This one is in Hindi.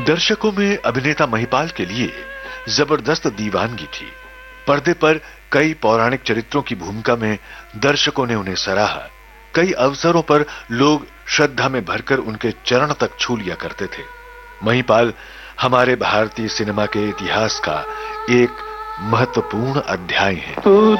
दर्शकों में अभिनेता महिपाल के लिए जबरदस्त दीवानगी थी। पर्दे पर कई पौराणिक चरित्रों की भूमिका में दर्शकों ने उन्हें सराहा। कई अवसरों पर लोग श्रद्धा में भरकर उनके चरण तक छू लिया करते थे। महिपाल हमारे भारतीय सिनेमा के इतिहास का एक महत्वपूर्ण अध्याय है।